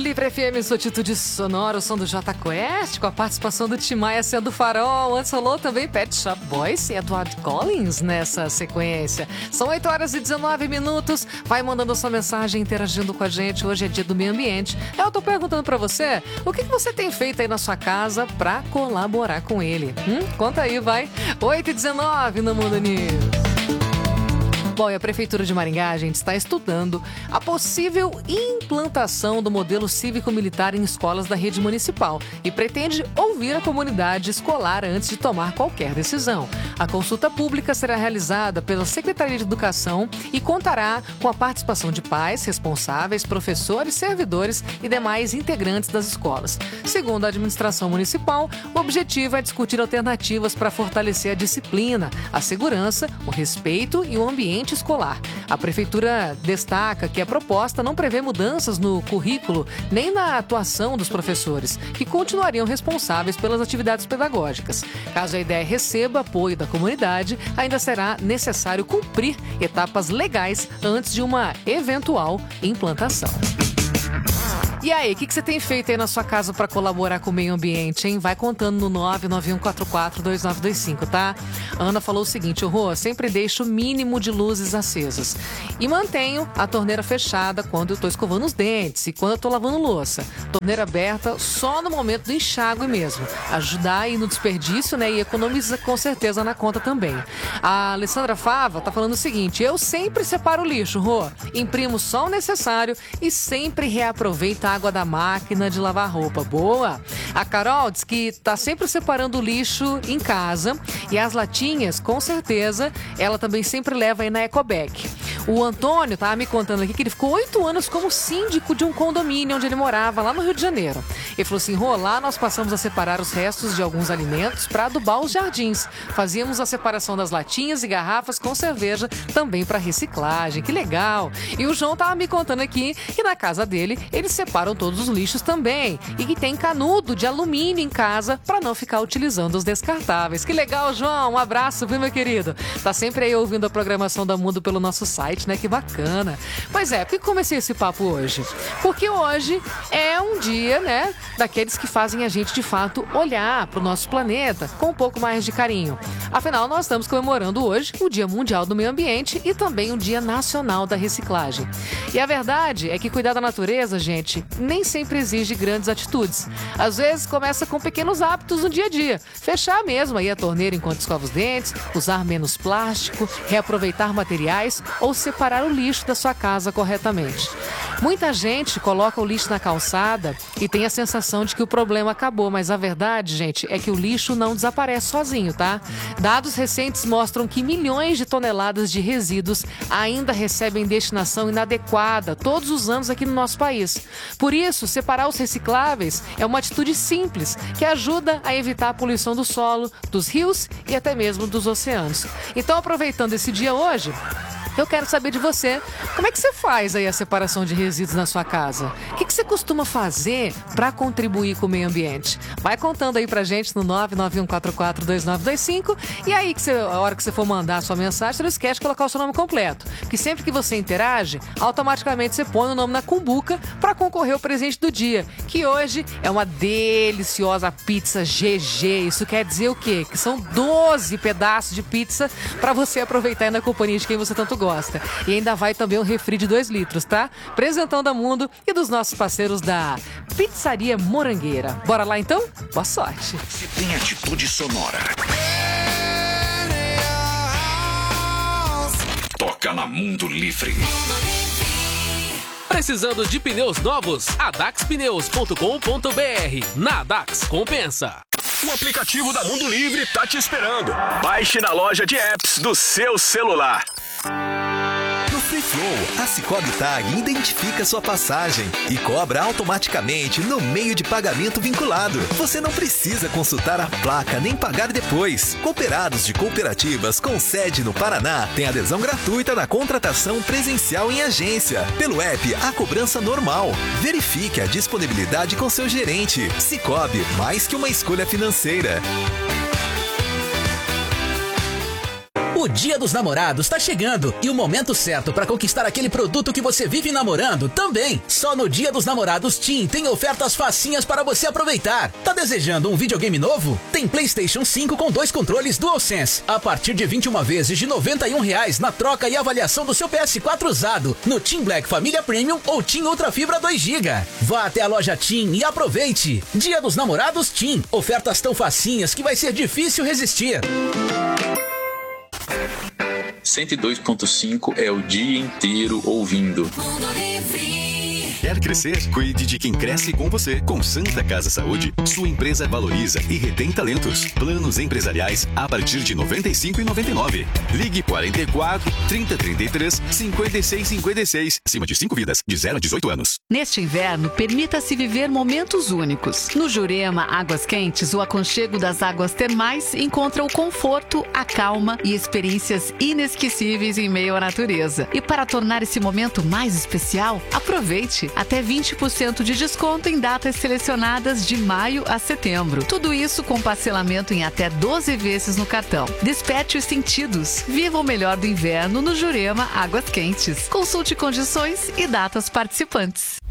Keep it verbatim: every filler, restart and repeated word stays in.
Livre F M, sou Atitude Sonora, o som do Jota Quest, com a participação do Tim Maia sendo Farol. Antes rolou também Pet Shop Boys e Edward Collins nessa sequência. São oito horas e dezenove minutos. Vai mandando sua mensagem, interagindo com a gente. Hoje é dia do meio ambiente. Eu tô perguntando pra você, o que você tem feito aí na sua casa pra colaborar com ele? Hum? Conta aí, vai. oito e dezenove no Mundo News. Bom, e a Prefeitura de Maringá, a gente está estudando a possível implantação do modelo cívico-militar em escolas da rede municipal e pretende ouvir a comunidade escolar antes de tomar qualquer decisão. A consulta pública será realizada pela Secretaria de Educação e contará com a participação de pais, responsáveis, professores, servidores e demais integrantes das escolas. Segundo a administração municipal, o objetivo é discutir alternativas para fortalecer a disciplina, a segurança, o respeito e o ambiente escolar. A Prefeitura destaca que a proposta não prevê mudanças no currículo nem na atuação dos professores, que continuariam responsáveis pelas atividades pedagógicas. Caso a ideia receba apoio da comunidade, ainda será necessário cumprir etapas legais antes de uma eventual implantação. E aí, o que, que você tem feito aí na sua casa para colaborar com o meio ambiente, hein? Vai contando no nove nove um quatro quatro dois nove dois cinco, tá? A Ana falou o seguinte: Rô, sempre deixo o mínimo de luzes acesas e mantenho a torneira fechada quando eu tô escovando os dentes e quando eu tô lavando louça. Torneira aberta só no momento do enxágue mesmo. Ajudar aí no desperdício, né? E economiza com certeza na conta também. A Alessandra Fava tá falando o seguinte: eu sempre separo o lixo, Rô. Imprimo só o necessário e sempre reaproveito a água da máquina de lavar roupa. Boa! A Carol diz que tá sempre separando o lixo em casa e as latinhas, com certeza, ela também sempre leva aí na Ecobag. O Antônio tava me contando aqui que ele ficou oito anos como síndico de um condomínio onde ele morava, lá no Rio de Janeiro. Ele falou assim: Rô, lá nós passamos a separar os restos de alguns alimentos para adubar os jardins. Fazíamos a separação das latinhas e garrafas com cerveja também para reciclagem. Que legal! E o João tava me contando aqui que na casa dele eles separam todos os lixos também e que tem canudo de alumínio em casa para não ficar utilizando os descartáveis. Que legal, João! Um abraço, viu, meu querido? Tá sempre aí ouvindo a programação da Mundo pelo nosso site, né? Que bacana. Pois é, por que comecei esse papo hoje? Porque hoje é um dia, né, daqueles que fazem a gente, de fato, olhar para o nosso planeta com um pouco mais de carinho. Afinal, nós estamos comemorando hoje o Dia Mundial do Meio Ambiente e também o Dia Nacional da Reciclagem. E a verdade é que cuidar da natureza, gente, nem sempre exige grandes atitudes. Às vezes começa com pequenos hábitos no dia a dia. Fechar mesmo aí a torneira enquanto escova os dentes, usar menos plástico, reaproveitar materiais ou separar o lixo da sua casa corretamente. Muita gente coloca o lixo na calçada e tem a sensação de que o problema acabou, mas a verdade, gente, é que o lixo não desaparece sozinho, tá? Dados recentes mostram que milhões de toneladas de resíduos ainda recebem destinação inadequada todos os anos aqui no nosso país. Por isso, separar os recicláveis é uma atitude simples que ajuda a evitar a poluição do solo, dos rios e até mesmo dos oceanos. Então, aproveitando esse dia hoje, eu quero saber de você, como é que você faz aí a separação de resíduos na sua casa? O que, que você costuma fazer para contribuir com o meio ambiente? Vai contando aí pra gente no nove nove um quatro quatro dois nove dois cinco e aí, que você, a hora que você for mandar a sua mensagem, você não esquece de colocar o seu nome completo. Porque sempre que você interage, automaticamente você põe o nome na cumbuca para concorrer ao presente do dia, que hoje é uma deliciosa pizza G G. Isso quer dizer o quê? Que são doze pedaços de pizza para você aproveitar aí na companhia de quem você tanto gosta. Gosta. E ainda vai também um refri de dois litros, tá? Presentão da Mundo e dos nossos parceiros da Pizzaria Morangueira. Bora lá então? Boa sorte! Se tem atitude sonora, toca na Mundo Livre. Precisando de pneus novos? a dax pneus ponto com ponto b r. Na Dax compensa. O aplicativo da Mundo Livre tá te esperando. Baixe na loja de apps do seu celular. No Free Flow, a Sicoob Tag identifica sua passagem e cobra automaticamente no meio de pagamento vinculado. Você não precisa consultar a placa nem pagar depois. Cooperados de cooperativas com sede no Paraná têm adesão gratuita na contratação presencial em agência. Pelo app, a cobrança normal. Verifique a disponibilidade com seu gerente. Sicoob, mais que uma escolha financeira. O Dia dos Namorados tá chegando e o momento certo para conquistar aquele produto que você vive namorando também. Só no Dia dos Namorados TIM tem ofertas facinhas para você aproveitar. Tá desejando um videogame novo? Tem PlayStation cinco com dois controles DualSense a partir de vinte e uma vezes de noventa e um reais na troca e avaliação do seu P S quatro usado no TIM Black Família Premium ou TIM Ultra Fibra dois gigas. Vá até a loja TIM e aproveite. Dia dos Namorados TIM. Ofertas tão facinhas que vai ser difícil resistir. cento e dois ponto cinco é o dia inteiro ouvindo. Quer crescer? Cuide de quem cresce com você. Com Santa Casa Saúde, sua empresa valoriza e retém talentos. Planos empresariais a partir de noventa e cinco reais e noventa e nove centavos. Ligue quarenta e quatro, trinta, trinta e três, cinquenta e seis, cinquenta e seis. Acima de cinco vidas, de zero a dezoito anos. Neste inverno, permita-se viver momentos únicos. No Jurema Águas Quentes, o aconchego das águas termais encontra o conforto, a calma e experiências inesquecíveis em meio à natureza. E para tornar esse momento mais especial, aproveite até vinte por cento de desconto em datas selecionadas de maio a setembro. Tudo isso com parcelamento em até doze vezes no cartão. Desperte os sentidos. Viva o melhor do inverno no Jurema Águas Quentes. Consulte condições e datas participantes.